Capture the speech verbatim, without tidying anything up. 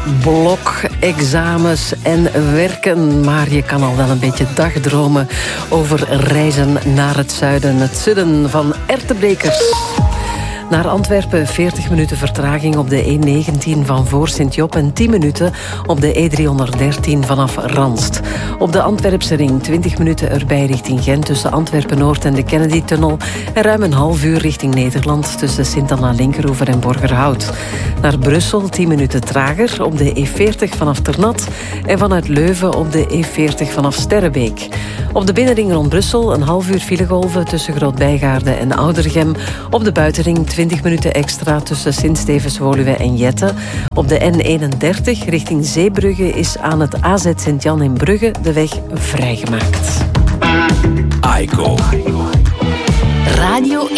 blok, examens en werken. Maar je kan al wel een beetje dagdromen over reizen naar het zuiden. Het zuiden van Ertebrekers. Naar Antwerpen, veertig minuten vertraging op de E negentien van voor Sint-Job en tien minuten op de E driehonderddertien vanaf Ranst. Op de Antwerpse ring twintig minuten erbij richting Gent tussen Antwerpen-Noord en de Kennedy-tunnel en ruim een half uur richting Nederland tussen Sint-Anna-Linkeroever en Borgerhout. Naar Brussel tien minuten trager op de E veertig vanaf Ternat en vanuit Leuven op de E veertig vanaf Sterrebeek. Op de binnenring rond Brussel een half uur filegolven tussen Groot-Bijgaarde en Oudergem. Op de buitenring twintig minuten extra tussen Sint-Stevens-Woluwe en Jette. Op de N eenendertig richting Zeebrugge is aan het A Z Sint-Jan in Brugge de weg vrijgemaakt. Aiko. Radio